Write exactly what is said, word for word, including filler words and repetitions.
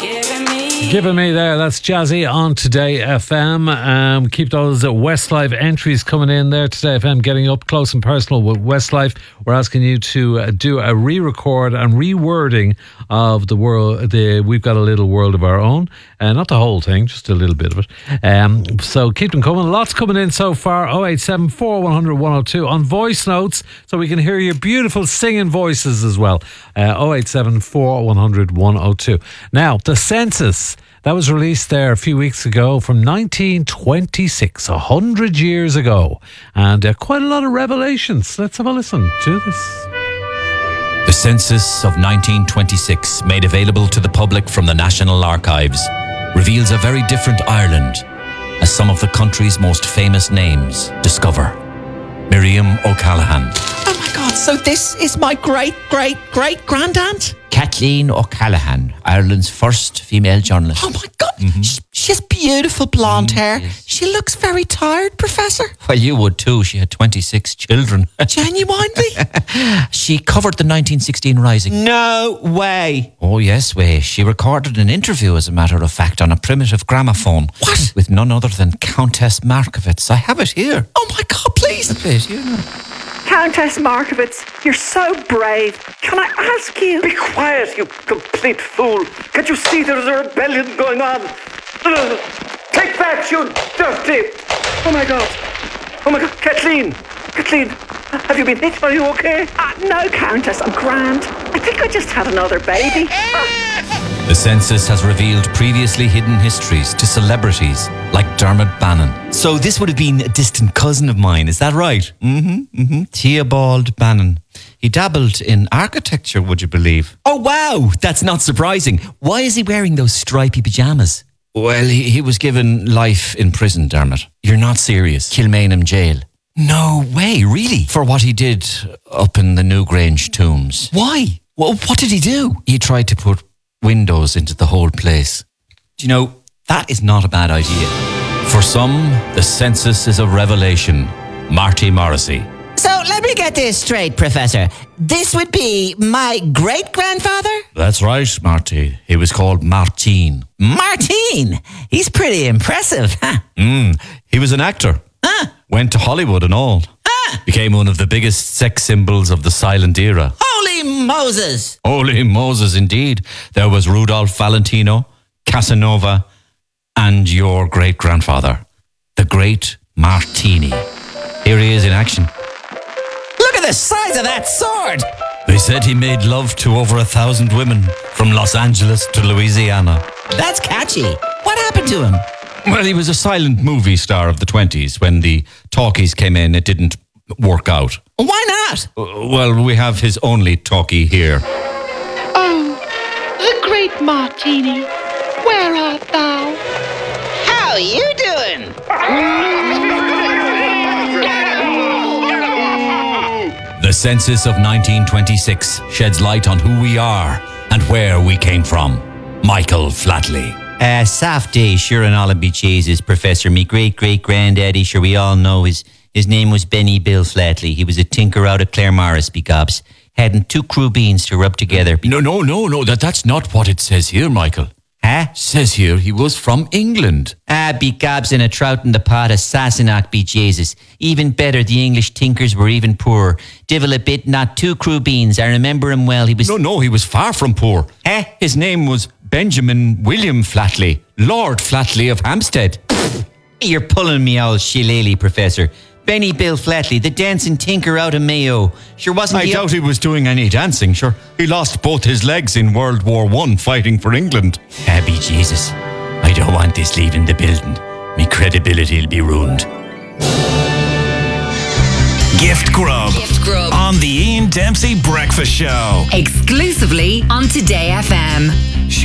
Giving me there, that's Jazzy on Today F M. Um, keep those uh, Westlife entries coming in there. Today F M getting up close and personal with Westlife. We're asking you to uh, do a re-record and rewording of the world. The We've Got a Little World of Our Own. Uh, not the whole thing, just a little bit of it. Um, so keep them coming. Lots coming in so far. oh eight seven four, one hundred, one oh two on voice notes so we can hear your beautiful singing voices as well. Uh, oh eight seven four, one hundred, one oh two. Now, the census. That was released there a few weeks ago from nineteen twenty-six, a hundred years ago. And uh, quite a lot of revelations. Let's have a listen to this. The census of nineteen twenty-six, made available to the public from the National Archives, reveals a very different Ireland, as some of the country's most famous names discover. Miriam O'Callaghan. Oh my God, so this is my great, great, great grandaunt? Kathleen O'Callaghan, Ireland's first female journalist. Oh my God, Mm-hmm. she, she has beautiful blonde Mm, hair. yes. She looks very tired, Professor. Well, you would too. She had twenty-six children. Genuinely? She covered the nineteen sixteen Rising. No way. Oh, yes, way. She recorded an interview, as a matter of fact, on a primitive gramophone. What? With none other than Countess Markovitz. I have it here. Oh my God, please. Please, you know. Countess Markovitz, you're so brave. Can I ask you? Be quiet, you complete fool. Can't you see there's a rebellion going on? Ugh. Take back, you dirty... Oh my God. Oh my God. Kathleen. Kathleen, have you been hit? Are you okay? Uh, no, Countess, I'm grand. I think I just had another baby. The census has revealed previously hidden histories to celebrities like Dermot Bannon. So this would have been a distant cousin of mine, is that right? Mm-hmm, mm-hmm. Theobald Bannon. He dabbled in architecture, would you believe? Oh wow, that's not surprising. Why is he wearing those stripy pajamas? Well, he, he was given life in prison, Dermot. You're not serious. Kilmainham jail. No way, really? For what he did up in the Newgrange tombs. Why? Well, what did he do? He tried to put windows into the whole place. Do you know, that is not a bad idea. For some, the census is a revelation. Marty Morrissey. So let me get this straight, Professor. This would be my great-grandfather? That's right, Marty. He was called Martine. Martine! He's pretty impressive, huh? Mm, he was an actor. Huh? Went to Hollywood and all. Huh? Became one of the biggest sex symbols of the silent era. Holy Moses! Holy Moses, indeed. There was Rudolph Valentino, Casanova, and your great-grandfather, the great Martini. Here he is in action. Look at the size of that sword! They said he made love to over a thousand women from Los Angeles to Louisiana. That's catchy. What happened to him? Well, he was a silent movie star of the twenties. When the talkies came in, it didn't work out. Why not? Uh, Well, we have his only talkie here. Oh, the great Martini, where art thou? How you doing? The census of nineteen twenty-six sheds light on who we are and where we came from. Michael Flatley. Uh, softy, sure and all of me cheeses, Professor. Me great-great-granddaddy, sure we all know his his name was Benny Bill Flatley. He was a tinker out of Claremorris, begobs. Hadn't two crew beans to rub together. Be- No, no, no, no. That, that's not what it says here, Michael. huh? Says here he was from England. Ah, begobs and a trout in the pot, a Sassenach, be Jesus. Even better, the English tinkers were even poorer. Divil a bit, not two crew beans. I remember him well. He was... No, no, he was far from poor. Huh? His name was Benjamin William Flatley, Lord Flatley of Hampstead. You're pulling me all shillelagh, Professor. Benny Bill Flatley, the dancing tinker out of Mayo. Sure wasn't I he... doubt he was doing any dancing, sure. He lost both his legs in World War One fighting for England. Ah, be Jesus. I don't want this leaving the building. Me credibility'll be ruined. Gift Grub. Gift Grub. On the Ian Dempsey Breakfast Show. Exclusively on Today F M.